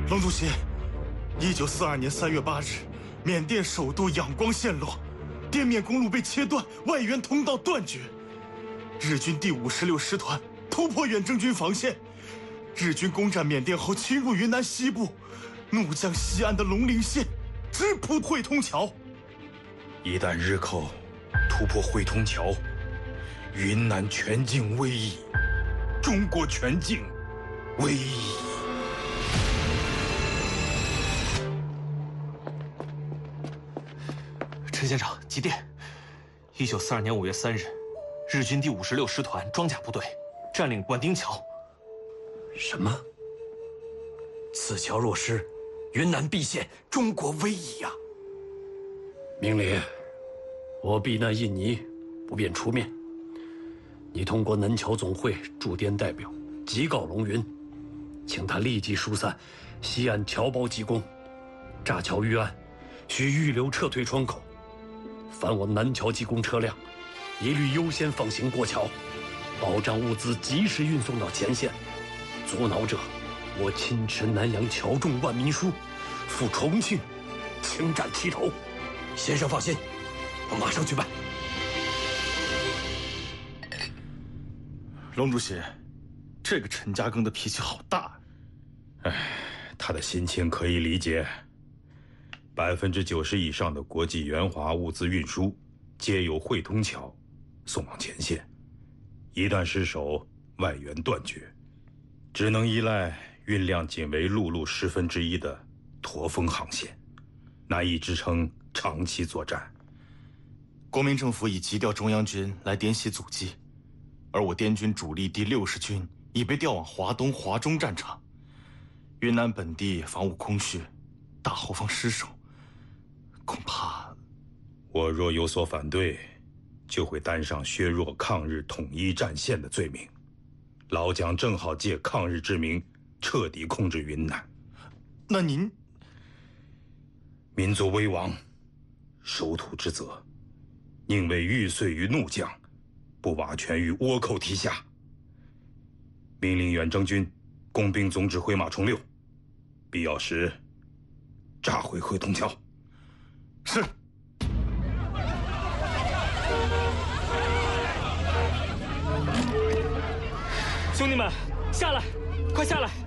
龙主席，1942年3月8日，缅甸首都仰光陷落，滇缅公路被切断，外援通道断绝。日军第56师团突破远征军防线，日军攻占缅甸后侵入云南西部，怒将西安的龙陵县，直扑汇通桥。 一旦日寇突破汇通桥，云南全境危矣，中国全境危矣。 陈先生，急电！1942年5月3日，日军第56师团装甲部队占领管丁桥。 什么？此桥若失，云南必陷，中国危矣呀！ 明理，我避难印尼，不便出面。你通过南侨总会驻滇代表急告龙云，请他立即疏散西岸侨胞急攻，炸桥预案，需预留撤退窗口。凡我南侨急攻车辆，一律优先放行过桥，保障物资及时运送到前线。阻挠者，我亲持南洋侨众万民书，赴重庆，请斩其头。 先生放心，我马上去办。 龙主席，这个陈嘉庚的脾气好大。 他的心情可以理解。90%以上的国际援华物资运输皆由汇通桥送往前线，一旦失守，外援断绝，只能依赖运量仅为陆路1/10的驼峰航线，难以支撑长期作战。 国民政府已急调中央军来滇西阻击，而我滇军主力第60军已被调往华东、华中战场，云南本地防务空虚，大后方失守，恐怕我若有所反对，就会担上削弱抗日统一战线的罪名。老蒋正好借抗日之名彻底控制云南。 那您， 民族危亡，守土之责，宁为玉碎于怒将，不瓦全于倭寇蹄下。命令远征军工兵总指挥马崇六，必要时炸毁汇通桥。 是。 兄弟们，下来，快下来！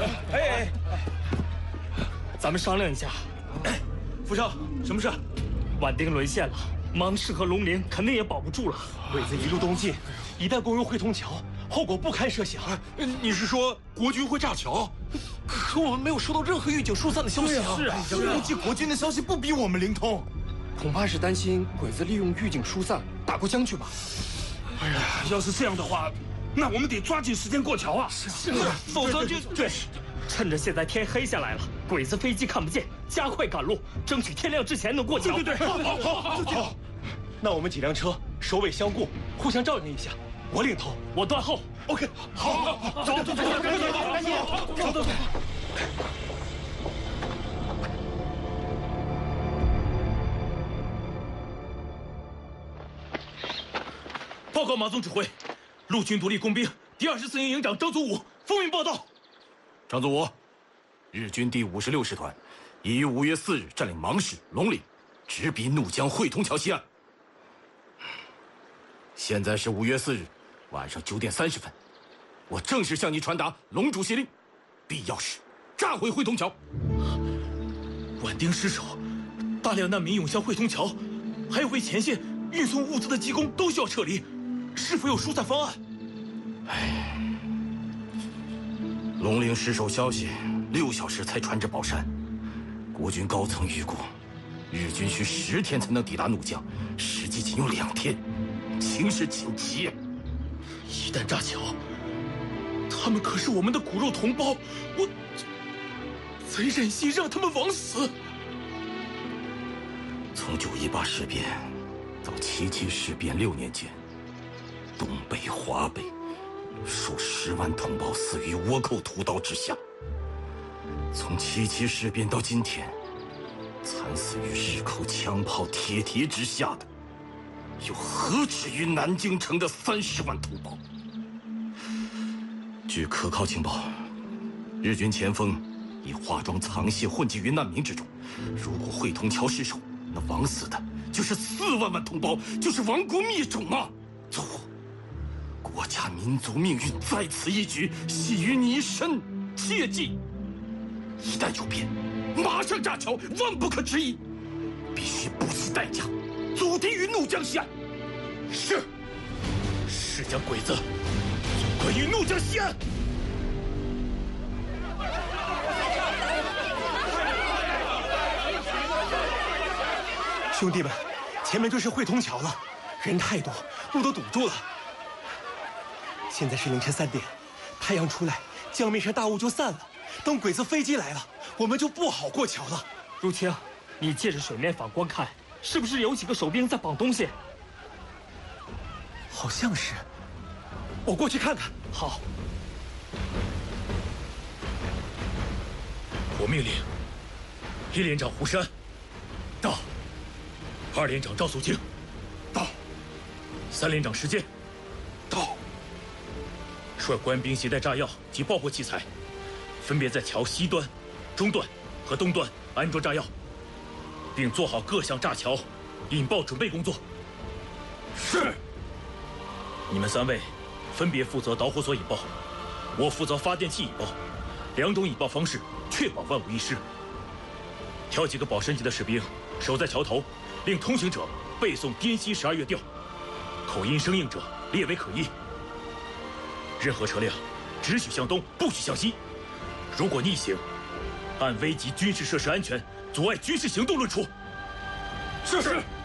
咱们商量一下。 副少，什么事？ 皖丁沦陷了，芒市和龙陵肯定也保不住了。鬼子一路东进，一旦攻入汇通桥，后果不堪设想。 你是说国军会炸桥？ 可我们没有收到任何预警疏散的消息啊！ 估计国军的消息不比我们灵通， 恐怕是担心鬼子利用预警疏散打过江去吧。 哎呀，要是这样的话，那我们得抓紧时间过桥啊！ 否则就对。趁着现在天黑下来了，鬼子飞机看不见，加快赶路，争取天亮之前能过桥。 对，好。 那我们几辆车首尾相顾，互相照应一下。我领头，我断后。OK， 好，走，赶紧走。 报告马总指挥，陆军独立工兵第24营营长张祖武奉命报道。 张祖武，日军第56师团已于5月4日占领芒市、龙岭，直逼怒江汇通桥西岸。现在是5月4日晚上9点30分，我正式向你传达龙主席令，必要时炸毁汇通桥。 皖丁失守，大量难民涌向汇通桥，还有为前线运送物资的机工都需要撤离，是否有疏散方案？ 龙陵失守消息6小时才传至宝山，国军高层预估，日军需10天才能抵达怒江，实际仅有2天，情势紧急。 一旦炸桥，他们可是我们的骨肉同胞，我怎忍心让他们枉死？ 从9·18事变到77事变6年间，东北、华北数10万同胞死于倭寇屠刀之下。从77事变到今天，惨死于日寇枪炮铁蹄之下的，又何止于南京城的30万同胞？据可靠情报，日军前锋以化妆藏械混迹于难民之中。如果会同桥失守，那枉死的就是4万万同胞，就是亡国灭种啊！错，国家民族命运在此一举，系于你一身，切记，一旦有变，马上炸桥，万不可迟疑，必须不惜代价，阻敌于怒江西岸。 是，是将鬼子阻隔于怒江西岸。 兄弟们，前面就是汇通桥了，人太多，路都堵住了。现在是凌晨3点，太阳出来，江面上大雾就散了。等鬼子飞机来了，我们就不好过桥了。 如清，你借着水面反光看，是不是有几个守兵在绑东西？ 好像是，我过去看看。 好。 我命令1连长胡山到，2连长赵素清到，3连长石坚到。率官兵携带炸药及爆破器材，分别在桥西端、中段和东端安装炸药，并做好各项炸桥引爆准备工作。是。你们3位分别负责导火索引爆，我负责发电器引爆，2种引爆方式确保万无一失。挑几个保身级的士兵守在桥头，令通行者背诵滇西12月调，口音生硬者列为可疑。任何车辆只许向东，不许向西。如果逆行，按危及军事设施安全、阻碍军事行动论处。是。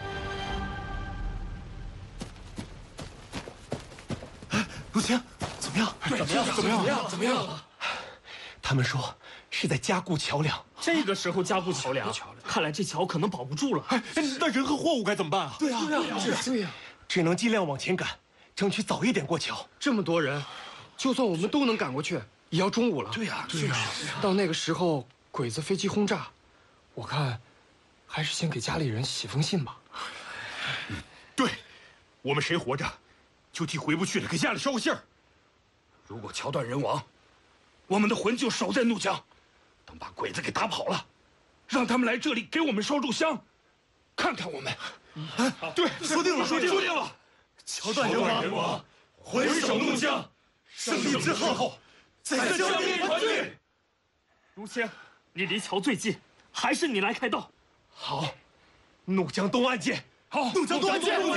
如清，怎么样？怎么样？他们说是在加固桥梁。 这个时候加固桥梁，看来这桥可能保不住了。 那人和货物该怎么办啊？对呀，只能尽量往前赶，争取早一点过桥。 这么多人，就算我们都能赶过去，也要中午了。 对呀。 到那个时候，鬼子飞机轰炸，我看还是先给家里人写封信吧。 对，我们谁活着，就替回不去的给家里捎个信儿。如果桥断人亡，我们的魂就守在怒江，等把鬼子给打跑了，让他们来这里给我们烧炷香，看看我们。对，说定了。桥断人亡，魂守怒江，胜利之后再将兵团聚。 如清，你离桥最近，还是你来开道。 好，怒江东岸见。 好，怒江东岸见。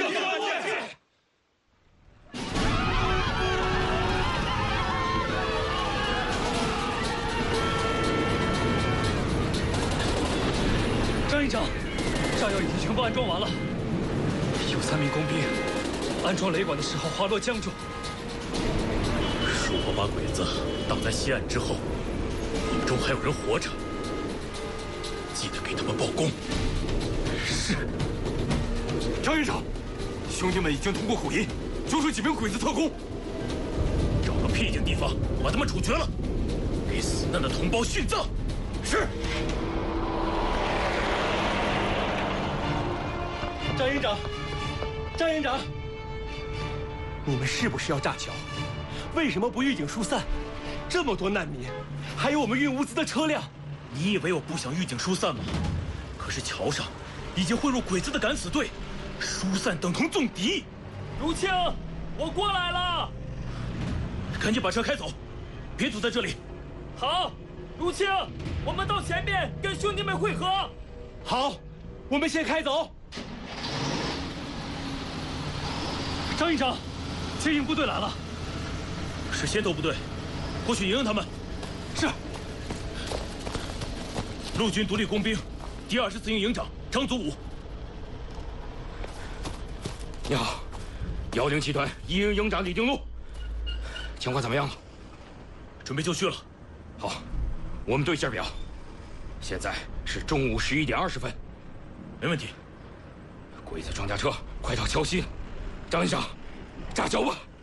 张营长，炸药已经全部安装完了。有3名工兵安装雷管的时候滑落江中。 如果把鬼子挡在西岸之后，你们中还有人活着，记得给他们报功。是。张营长，兄弟们已经通过口音揪出几名鬼子特工，找个僻静地方把他们处决了，给死难的同胞殉葬。是。 张营长，你们是不是要炸桥？为什么不预警疏散？这么多难民，还有我们运物资的车辆， 你以为我不想预警疏散吗？可是桥上已经汇入鬼子的敢死队，疏散等同纵敌。 如清，我过来了。 赶紧把车开走，别堵在这里。 好，如清，我们到前面跟兄弟们会合。 好，我们先开走。 张营长，接应部队来了。 是先头部队，过去迎迎他们。 是。 陆军独立工兵第24营营长张祖武。 你好，107团1营营长李定禄，情况怎么样了？ 准备就绪了。 好，我们对线表，现在是中午11点20分。 没问题。 鬼子装甲车快到桥西了，张营长，炸桥吧。